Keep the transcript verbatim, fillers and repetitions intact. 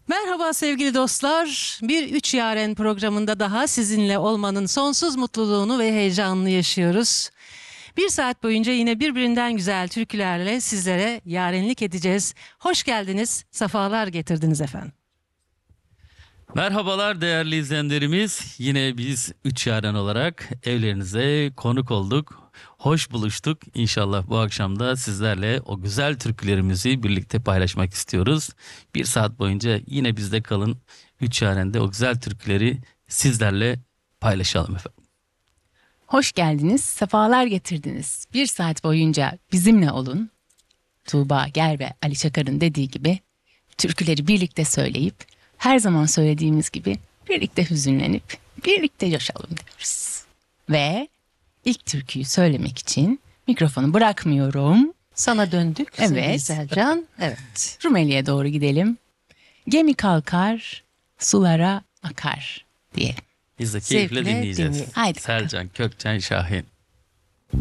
Merhaba sevgili dostlar. Bir Üç Yaren programında daha sizinle olmanın sonsuz mutluluğunu ve heyecanını yaşıyoruz. Bir saat boyunca yine birbirinden güzel türkülerle sizlere yarenlik edeceğiz. Hoş geldiniz, sefalar getirdiniz efendim. Merhabalar değerli izleyenlerimiz. Yine biz Üç Yaren olarak evlerinize konuk olduk. Hoş buluştuk. İnşallah bu akşam da sizlerle o güzel türkülerimizi birlikte paylaşmak istiyoruz. Bir saat boyunca yine bizde kalın. Üç Yaren'de o güzel türküleri sizlerle paylaşalım efendim. Hoş geldiniz, sefalar getirdiniz. Bir saat boyunca bizimle olun. Tuğba Ger ve Ali Çakar'ın dediği gibi türküleri birlikte söyleyip her zaman söylediğimiz gibi birlikte hüzünlenip birlikte coşalım diyoruz. Ve ilk türküyü söylemek için mikrofonu bırakmıyorum. Sana döndük sevgili Evet. Selcan. Evet. Rumeli'ye doğru gidelim. Gemi kalkar, sulara akar diyelim. Biz de keyifle Zevkle dinleyeceğiz. dinleyelim. Haydi bakalım. Selcan Kökçen Şahin.